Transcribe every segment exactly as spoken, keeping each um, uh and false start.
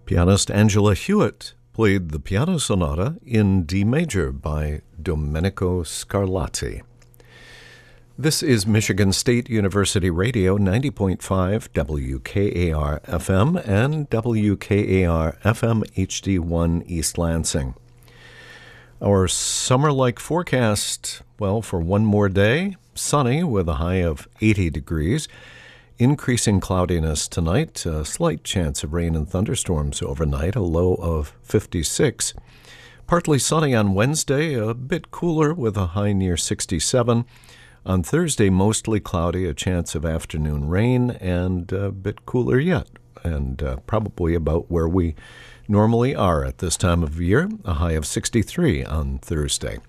Pianist Angela Hewitt played the Piano Sonata in D major by Domenico Scarlatti. This is Michigan State University Radio, ninety point five W K A R F M and W K A R F M H D one East Lansing. Our summer-like forecast, well, for one more day, sunny with a high of eighty degrees. Increasing cloudiness tonight, a slight chance of rain and thunderstorms overnight, a low of fifty-six. Partly sunny on Wednesday, a bit cooler with a high near sixty-seven. On Thursday, mostly cloudy, a chance of afternoon rain, and a bit cooler yet, and uh, probably about where we normally are at this time of year, a high of sixty-three on Thursday.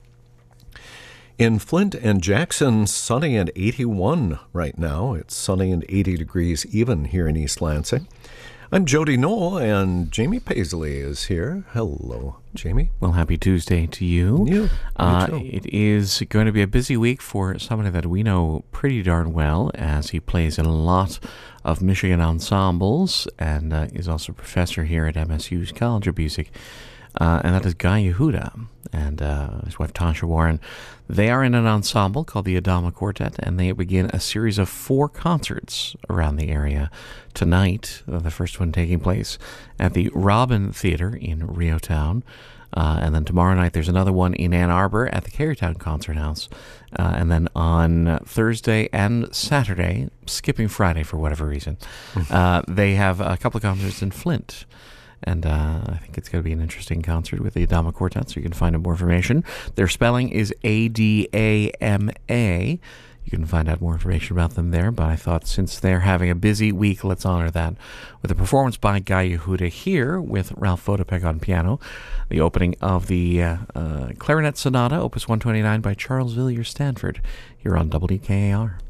In Flint and Jackson, sunny and eighty-one right now. It's sunny and eighty degrees even here in East Lansing. I'm Jody Knoll, and Jamie Paisley is here. Hello, Jamie. Well, happy Tuesday to you. You, uh, you too. It is going to be a busy week for somebody that we know pretty darn well, as he plays in a lot of Michigan ensembles and uh, is also a professor here at M S U's College of Music. Uh, and that is Guy Yehuda and uh, his wife Tasha Warren. They are in an ensemble called the Adama Quartet, and they begin a series of four concerts around the area tonight, uh, the first one taking place at the Robin Theater in Rio Town. Uh, and then tomorrow night there's another one in Ann Arbor at the Carytown Concert House. Uh, and then on Thursday and Saturday, skipping Friday for whatever reason, uh, they have a couple of concerts in Flint. And uh, I think it's going to be an interesting concert with the Adama Quartet, so you can find out more information. Their spelling is A D A M A. You can find out more information about them there, but I thought since they're having a busy week, let's honor that with a performance by Guy Yehuda here with Ralph Vodopek on piano, the opening of the uh, uh, Clarinet Sonata, Opus one twenty-nine by Charles Villiers Stanford, here on W K A R.